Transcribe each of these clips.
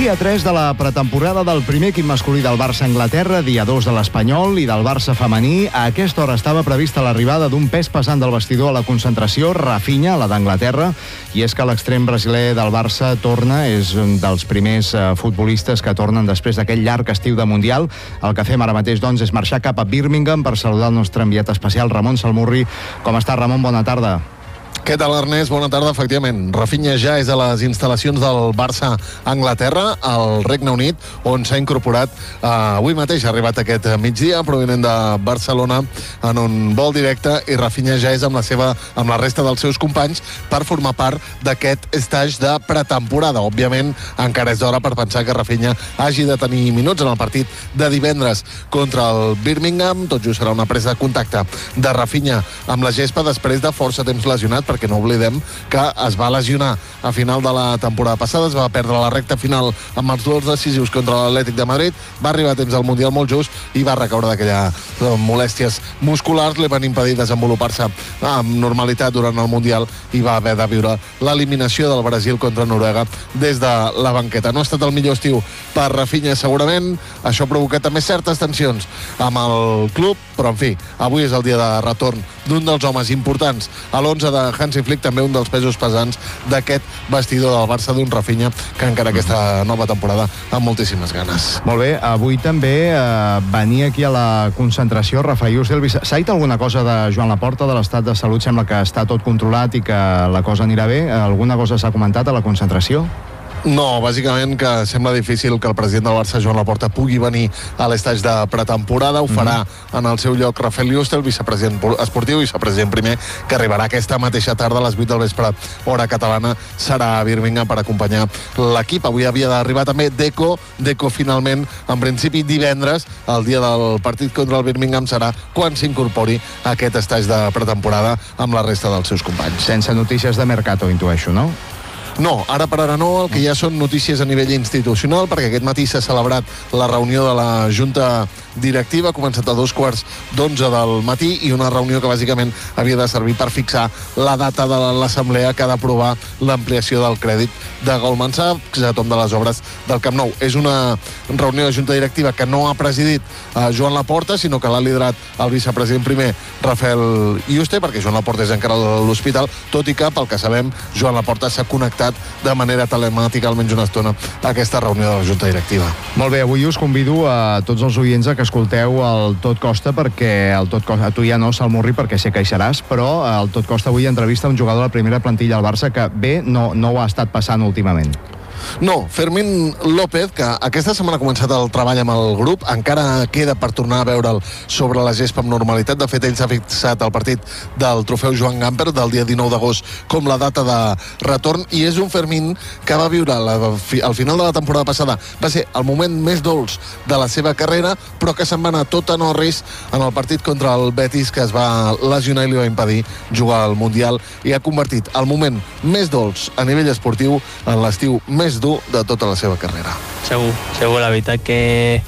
Dia 3 de la pretemporada del primer equip masculí del Barça a Anglaterra, dia 2 de l'Espanyol i del Barça femení. A aquesta hora estava prevista l'arribada d'un pes pesant del vestidor a la concentració, Rafinha, la d'Anglaterra, i és que l'extrem brasiler del Barça torna, és un dels primers futbolistes que tornen després d'aquell llarg estiu de Mundial. El que fem ara mateix, doncs, és marxar cap a Birmingham per saludar el nostre enviat especial, Ramon Salmurri. Com està, Ramon? Bona tarda. Què tal, Ernest? Bona tarda. Efectivament, Rafinha ja és a les instal·lacions del Barça a Anglaterra, al Regne Unit, on s'ha incorporat avui mateix. Ha arribat aquest migdia, provinent de Barcelona, en un vol directe, i Rafinha ja és amb la resta dels seus companys per formar part d'aquest estatge de pretemporada. Òbviament, encara és d'hora per pensar que Rafinha hagi de tenir minuts en el partit de divendres contra el Birmingham. Tot just serà una presa de contacte de Rafinha amb la gespa després de força temps lesionat, perquè no oblidem que es va lesionar a final de la temporada passada, es va perdre la recta final amb els duels decisius contra l'Atlètic de Madrid, va arribar a temps al Mundial molt just i va recaure d'aquelles molèsties musculars, li van impedir desenvolupar-se amb normalitat durant el Mundial i va haver de viure l'eliminació del Brasil contra Noruega des de la banqueta. No ha estat el millor estiu per Rafinha, segurament. Això ha provocat també certes tensions amb el club, però en fi, avui és el dia de retorn d'un dels homes importants a l'11 de Hansi Flick, també un dels pesos pesants d'aquest vestidor del Barça, d'un Rafinha que encara aquesta nova temporada amb moltíssimes ganes. Molt bé, avui també venia aquí a la concentració Rafael Yuste. S'ha dit alguna cosa de Joan Laporta, de l'estat de salut? Sembla que està tot controlat i que la cosa anirà bé. Alguna cosa s'ha comentat a la concentració? No, bàsicament que sembla difícil que el president del Barça, Joan Laporta, pugui venir a l'estatge de pretemporada. Ho farà en el seu lloc Rafael Yuste, el vicepresident esportiu i vicepresident primer, que arribarà aquesta mateixa tarda a les 8 del vespre, hora catalana. Serà a Birmingham per acompanyar l'equip. Avui havia d'arribar també Deco finalment, en principi divendres, el dia del partit contra el Birmingham, serà quan s'incorpori a aquest estatge de pretemporada amb la resta dels seus companys. Sense notícies de mercato, intueixo, no? No, ara per ara no. El que ja són notícies a nivell institucional, perquè aquest matí s'ha celebrat la reunió de la Junta Directiva, ha començat a 11:15 del matí, i una reunió que bàsicament havia de servir per fixar la data de l'assemblea que ha d'aprovar l'ampliació del crèdit de Goldman Sachs a tomb de les obres del Camp Nou. És una reunió de Junta Directiva que no ha presidit Joan Laporta, sinó que l'ha liderat el vicepresident primer, Rafael Yuste, perquè Joan Laporta és encara a l'hospital, tot i que, pel que sabem, Joan Laporta s'ha connectat de manera telemàtica almenys una estona a aquesta reunió de la Junta Directiva. Molt bé, avui us convido a tots els oients a que escolteu el Tot Costa, perquè el Tot Costa, a tu ja no, Salmurri, perquè sé que hi seràs, però el Tot Costa avui entrevista un jugador de la primera plantilla del Barça que bé no ho ha estat passant últimament. No, Fermín López, que aquesta setmana ha començat el treball amb el grup, encara queda per tornar a veure'l sobre la gespa amb normalitat. De fet, ell s'ha fixat el partit del trofeu Joan Gamper del dia 19 d'agost com la data de retorn, i és un Fermín que va viure al final de la temporada passada. Va ser el moment més dolç de la seva carrera, però que se'n va anar tot a Norris en el partit contra el Betis, que es va lesionar i li va impedir jugar al Mundial, i ha convertit el moment més dolç a nivell esportiu en l'estiu més dur de tota la seva carrera. Segur, la veritat que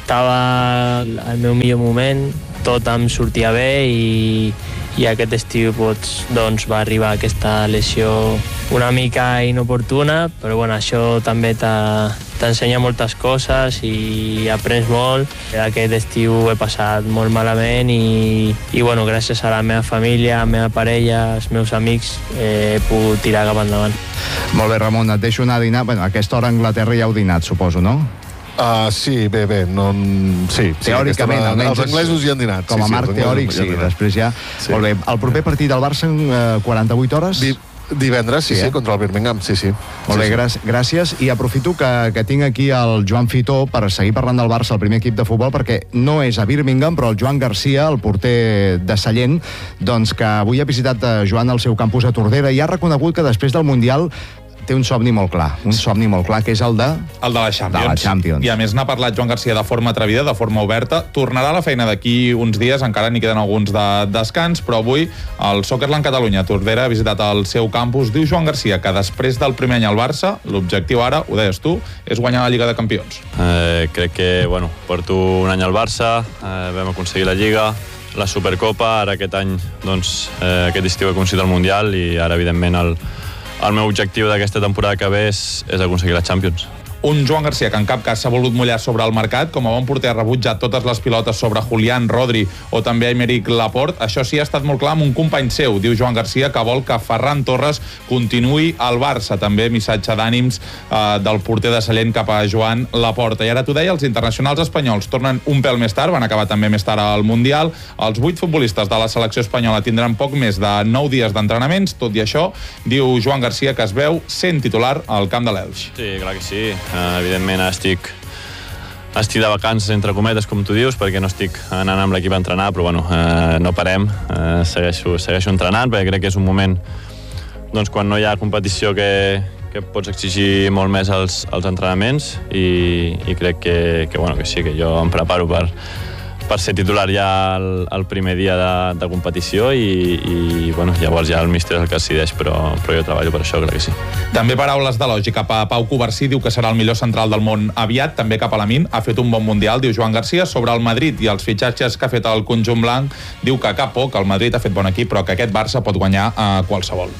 estava al meu millor moment, tot em sortia bé i aquest estiu doncs va arribar aquesta lesió una mica inoportuna, però bueno, això també t'ensenya moltes coses i aprens molt. Aquest estiu he passat molt malament i bueno, gràcies a la meva família, a la meva parella, als meus amics, he pogut tirar cap endavant. Molt bé, Ramon, et deixo anar a dinar. Bueno, a aquesta hora a Anglaterra ja heu dinat, suposo, no? Sí, bé, no... Sí, teòricament, almenys. Els anglesos ja han dinat. Com a marc teòric, sí, després ja... Sí. Molt bé, el proper partit del Barça en 48 hores? Divendres, sí, contra el Birmingham, sí. Molt bé, gràcies. I aprofito que tinc aquí el Joan Fitó per seguir parlant del Barça, el primer equip de futbol, perquè no és a Birmingham, però el Joan Garcia, el porter de Sallent, doncs que avui ha visitat Joan al seu campus a Tordera i ha reconegut que després del Mundial té un somni molt clar, que és el de la Champions. I a més n'ha parlat Joan Garcia de forma atrevida, de forma oberta. Tornarà a la feina d'aquí uns dies, encara n'hi queden alguns de descans, però avui el Soccerland Catalunya Tordera ha visitat el seu campus. Diu Joan Garcia que després del primer any al Barça, l'objectiu ara, ho deies tu, és guanyar la Lliga de Campions. Crec que, porto un any al Barça, vam aconseguir la Lliga, la Supercopa, ara aquest any, aquest estiu he aconseguit el Mundial i ara, evidentment, el meu objectiu d'aquesta temporada que ve és aconseguir la Champions. Un Joan Garcia que en cap cas s'ha volgut mullar sobre el mercat, com a bon porter ha rebutjat totes les pilotes sobre Julián, Rodri o també Aymeric Laporte. Això sí, ha estat molt clar amb un company seu, diu Joan Garcia, que vol que Ferran Torres continuï al Barça. També missatge d'ànims del porter de Sallent cap a Joan Laporta. I ara t'ho deia, els internacionals espanyols tornen un pèl més tard, van acabar també més tard al Mundial. Els 8 futbolistes de la selecció espanyola tindran poc més de 9 dies d'entrenaments. Tot i això, diu Joan Garcia que es veu sent titular al camp de l'Elx. Sí, clar que sí. Evidentment estic de vacances, entre cometes, com tu dius, perquè no estic anant amb l'equip a entrenar, però bueno, no parem, segueixo entrenant, perquè crec que és un moment doncs, quan no hi ha competició que pots exigir molt més als entrenaments i crec que sí, que jo em preparo per ser titular ja el primer dia de competició i bueno, llavors ja el míster és el que decideix, però jo treballo per això, crec que sí. També paraules d'elogi cap a Pau Covarsí, diu que serà el millor central del món aviat, també cap a l'Amin, ha fet un bon mundial, diu Joan Garcia. Sobre el Madrid i els fitxatges que ha fet el conjunt blanc, diu que cap por, que el Madrid ha fet bon equip, però que aquest Barça pot guanyar a qualsevol.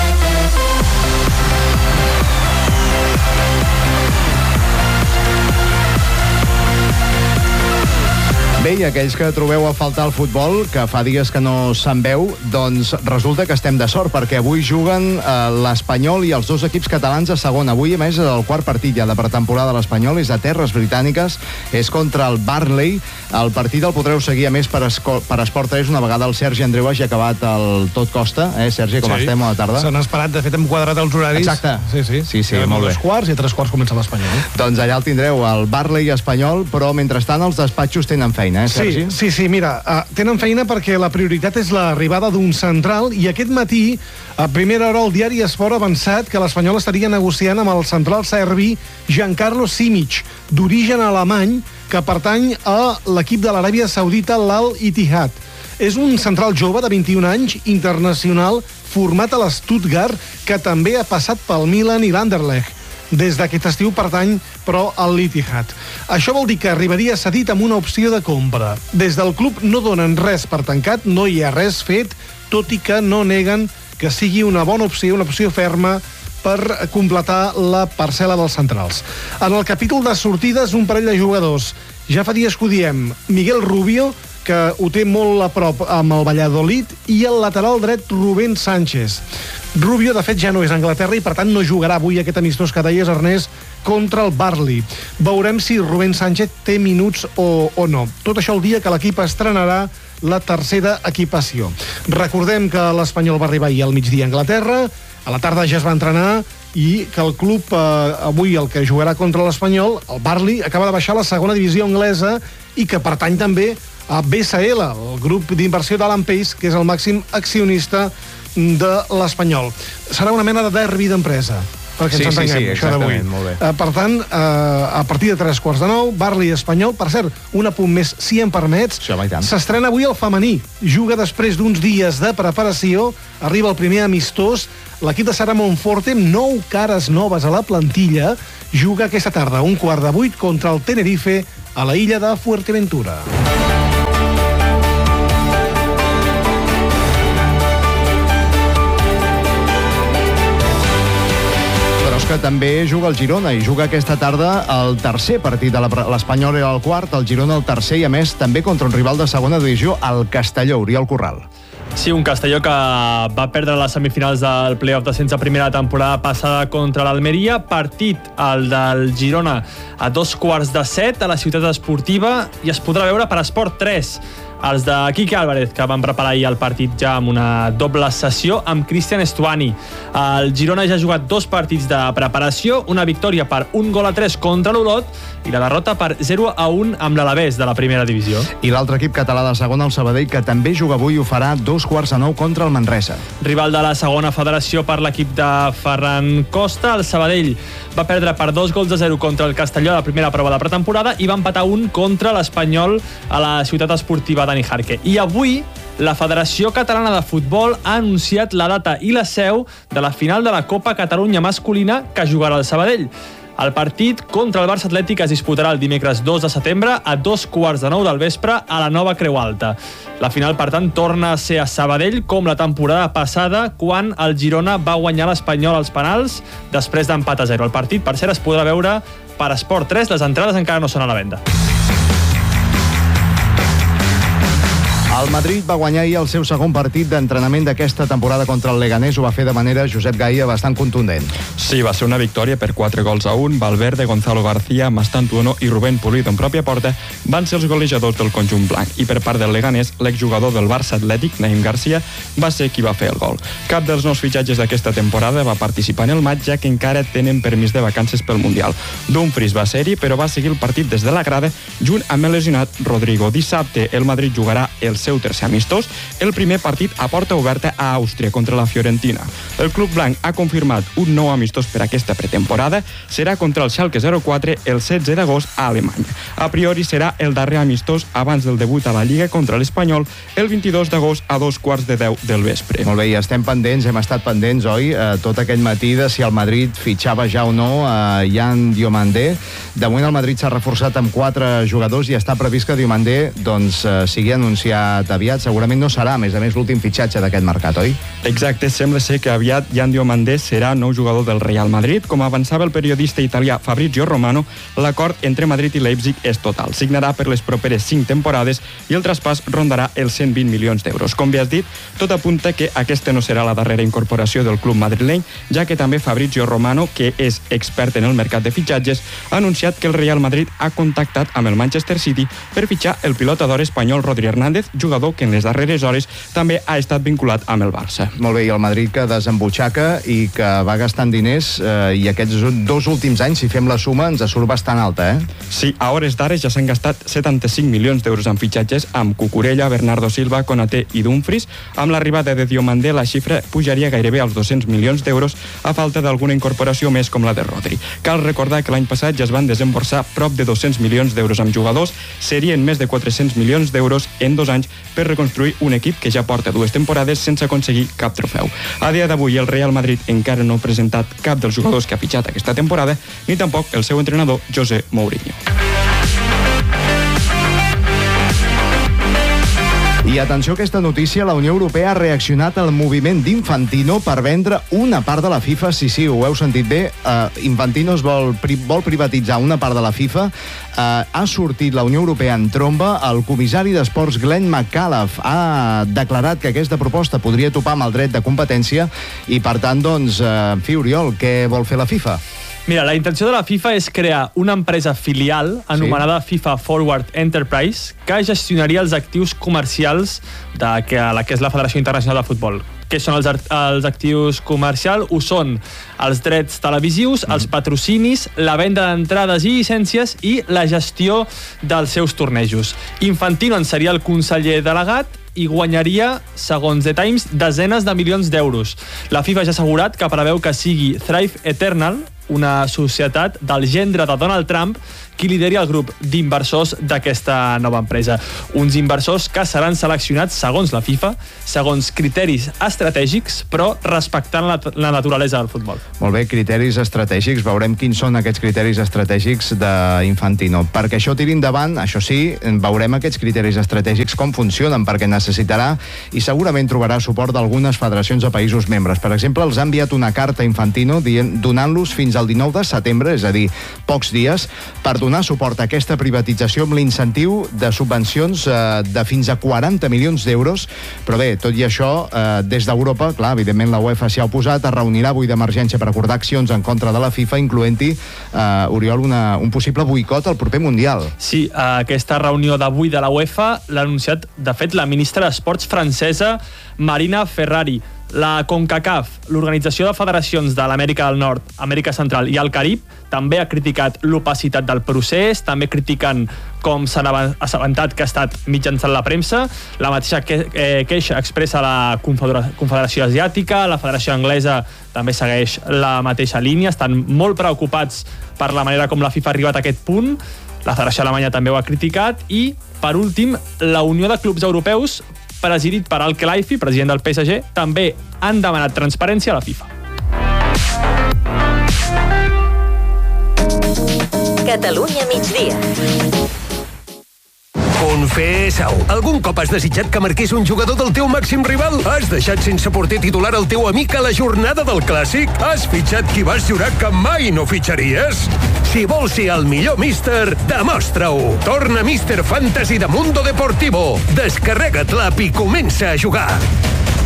Bé, i aquells que trobeu a faltar el futbol, que fa dies que no se'n veu, doncs resulta que estem de sort, perquè avui juguen l'Espanyol i els dos equips catalans a segona. Avui, a més, el quart partit ja de pretemporada de l'Espanyol és a terres britàniques, és contra el Burnley. El partit el podreu seguir, a més, per Esport 3. Una vegada el Sergi Andreu hagi acabat el Tot Costa. Sergi, com estem a la tarda? Se n'ha esperat, de fet hem quadrat els horaris. Exacte. Sí, molt bé. 2:15 i a 3:15 comença l'Espanyol. Doncs allà el tindreu, el Burnley Espanyol, però mentrestant els despatxos tenen feina, Sergi? Sí, mira, tenen feina perquè la prioritat és l'arribada d'un central i aquest matí, a primera hora, el diari Esport ha avançat que l'Espanyol estaria negociant amb el central serbi Giancarlo Simic, d'origen alemany, que pertany a l'equip de l'Aràbia Saudita, l'Al Ittihad. És un central jove de 21 anys, internacional, format a l'Stuttgart, que també ha passat pel Milan i l'Anderlecht. Des d'aquest estiu pertany, però, al Ittihad. Això vol dir que arribaria cedit amb una opció de compra. Des del club no donen res per tancat, no hi ha res fet, tot i que no neguen que sigui una bona opció, una opció ferma per completar la parcel·la dels centrals. En el capítol de sortides, un parell de jugadors. Ja fa dies que ho diem. Miguel Rubio, que ho té molt a prop amb el Valladolid, i el lateral dret Rubén Sánchez. Rubio, de fet, ja no és a Anglaterra i, per tant, no jugarà avui aquest amistós que deies, Ernest, contra el Burnley. Veurem si Rubén Sánchez té minuts o no. Tot això el dia que l'equip estrenarà la tercera equipació. Recordem que l'Espanyol va arribar ahir al migdia a Anglaterra, a la tarda ja es va entrenar i que el club avui, el que jugarà contra l'Espanyol, el Burnley, acaba de baixar a la segona divisió anglesa i que pertany també a BSL, el grup d'inversió d'Alan Pace, que és el màxim accionista de l'Espanyol. Serà una mena de derbi d'empresa, perquè ens entenguem, això d'avui. Per tant, a partir de 8:45, Burnley Espanyol, per cert, un apunt més, si em permets, s'estrena avui el femení. Juga després d'uns dies de preparació, arriba el primer amistós, l'equip de Sara Monforte, 9 cares noves a la plantilla, juga aquesta tarda a 7:15 contra el Tenerife a la illa de Fuerteventura. Que també juga el Girona i juga aquesta tarda el tercer partit de l'Espanyol, era el quart, el Girona el tercer i a més també contra un rival de segona divisió, el Castelló, Oriol Corral. Sí, un Castelló que va perdre les semifinals del play-off descens a primera temporada passada contra l'Almeria. Partit, el del Girona, a 7:15 a la Ciutat Esportiva i es podrà veure per Esport 3. Els de Quique Álvarez, que van preparar ahir el partit ja amb una doble sessió amb Cristian Estuani. El Girona ja ha jugat 2 partits de preparació, una victòria per 1-3 contra l'Olot i la derrota per 0-1 amb l'Alavés de la primera divisió. I l'altre equip català de segona, el Sabadell, que també juga avui, ho farà 2:15 contra el Manresa. Rival de la segona federació per l'equip de Ferran Costa, el Sabadell va perdre per 2-0 contra el Castelló a la primera prova de pretemporada i va empatar 1 contra l'Espanyol a la Ciutat Esportiva Dani Jarque. I avui la Federació Catalana de Futbol ha anunciat la data i la seu de la final de la Copa Catalunya masculina que jugarà el Sabadell. El partit contra el Barça Atlètic es disputarà el dimecres 2 de setembre a 2:15 del vespre a la Nova Creu Alta. La final, per tant, torna a ser a Sabadell com la temporada passada, quan el Girona va guanyar l'Espanyol als penals després d'empat a 0. El partit, per cert, es podrà veure per Esport 3. Les entrades encara no són a la venda. El Madrid va guanyar ahir el seu segon partit d'entrenament d'aquesta temporada contra el Leganés. Ho va fer de manera, Josep Gaia, bastant contundent. Sí, va ser una victòria per 4-1. Valverde, Gonzalo García, Mastan Tuono i Rubén Pulido en pròpia porta van ser els golejadors del conjunt blanc. I per part del Leganés, l'exjugador del Barça Atlètic, Naim Garcia, va ser qui va fer el gol. Cap dels nous fitxatges d'aquesta temporada va participar en el match, ja que encara tenen permís de vacances pel Mundial. Dumfries va ser-hi, però va seguir el partit des de la grada junt amb el lesionat Rodrigo. Dissabte, el Madrid jugarà el seu tercer amistós, el primer partit a porta oberta a Àustria contra la Fiorentina. El club blanc ha confirmat un nou amistós per aquesta pretemporada. Serà contra el Schalke 04 el 16 d'agost a Alemanya. A priori serà el darrer amistós abans del debut a la Lliga contra l'Espanyol el 22 d'agost a 2:15 del vespre. Molt bé, i estem pendents, hem estat pendents, oi, tot aquell matí de si el Madrid fitxava ja o no a Yan Diomandé. De moment el Madrid s'ha reforçat amb 4 jugadors i està previst que Diomandé sigui anunciat aviat. Segurament no serà, a més l'últim fitxatge d'aquest mercat, oi? Exacte, sembla ser que aviat Yan Diomandé serà nou jugador del Real Madrid. Com avançava el periodista italià Fabrizio Romano, l'acord entre Madrid i Leipzig és total. Signarà per les properes 5 temporades i el traspàs rondarà els 120 milions d'euros. Com bé has dit, tot apunta que aquesta no serà la darrera incorporació del club madrileny, ja que també Fabrizio Romano, que és expert en el mercat de fitxatges, ha anunciat que el Real Madrid ha contactat amb el Manchester City per fitxar el pilota d'or espanyol Rodri Hernández, jugador que en les darreres hores també ha estat vinculat amb el Barça. Molt bé, i el Madrid que desembutxaca i que va gastant diners, i aquests 2 últims anys, si fem la suma, ens surt bastant alta, Sí, a hores d'ara ja s'han gastat 75 milions d'euros en fitxatges amb Cucurella, Bernardo Silva, Konaté i Dumfries. Amb l'arribada de Diomandé, la xifra pujaria gairebé als 200 milions d'euros a falta d'alguna incorporació més com la de Rodri. Cal recordar que l'any passat ja es van desemborsar prop de 200 milions d'euros amb jugadors. Serien més de 400 milions d'euros en 2 anys per reconstruir un equip que ja porta 2 temporades sense aconseguir cap trofeu. A dia d'avui, el Real Madrid encara no ha presentat cap dels jugadors que ha fitxat aquesta temporada, ni tampoc el seu entrenador, José Mourinho. I atenció a aquesta notícia, la Unió Europea ha reaccionat al moviment d'Infantino per vendre una part de la FIFA. Sí, ho heu sentit bé. Infantino vol privatitzar una part de la FIFA. Ha sortit la Unió Europea en tromba. El comissari d'Esports, Glenn McAuliffe, ha declarat que aquesta proposta podria topar amb el dret de competència i, per tant, en fi, Oriol, què vol fer la FIFA? Mira, la intenció de la FIFA és crear una empresa filial anomenada FIFA Forward Enterprise que gestionaria els actius comercials de la que és la Federació Internacional de Futbol. Què són els actius comercials? Ho són els drets televisius, els patrocinis, la venda d'entrades i llicències i la gestió dels seus tornejos. Infantino en seria el conseller delegat i guanyaria, segons The Times, desenes de milions d'euros. La FIFA ja ha assegurat que preveu que sigui Thrive Eternal, una societat del gendre de Donald Trump, qui lideri el grup d'inversors d'aquesta nova empresa. Uns inversors que seran seleccionats, segons la FIFA, segons criteris estratègics, però respectant la naturalesa del futbol. Molt bé, criteris estratègics. Veurem quins són aquests criteris estratègics d'Infantino. Perquè això tiri endavant, això sí, veurem aquests criteris estratègics com funcionen, perquè necessitarà i segurament trobarà suport d'algunes federacions de països membres. Per exemple, els ha enviat una carta a Infantino donant-los fins al 19 de setembre, és a dir, pocs dies, per donar suport a aquesta privatització amb l'incentiu de subvencions de fins a 40 milions d'euros. Però bé, tot i això, des d'Europa, clar, evidentment la UEFA s'hi ha oposat, es reunirà avui d'emergència per acordar accions en contra de la FIFA, incloent-hi, Oriol, un possible boicot al proper Mundial. Sí, aquesta reunió d'avui de la UEFA l'ha anunciat, de fet, la ministra d'Esports francesa, Marina Ferrari. La CONCACAF, l'Organització de Federacions de l'Amèrica del Nord, Amèrica Central i el Carib, també ha criticat l'opacitat del procés, també critiquen com s'han assabentat que ha estat mitjançant la premsa. La mateixa queixa expressa la Confederació Asiàtica, la Federació Anglesa també segueix la mateixa línia, estan molt preocupats per la manera com la FIFA ha arribat a aquest punt. La Federació Alemanya també ho ha criticat i, per últim, la Unió de Clubs Europeus, presidit per Al-Khelaifi, president del PSG, també han demanat transparència a la FIFA. Catalunya migdia. Confessa-ho. Algun cop has desitjat que marqués un jugador del teu màxim rival? Has deixat sense porter titular el teu amic a la jornada del Clàssic? Has fitxat qui vas jurar que mai no fitxaries? Si vols ser el millor míster, demostra-ho. Torna Míster Fantasy de Mundo Deportivo. Descarrega't l'app i comença a jugar.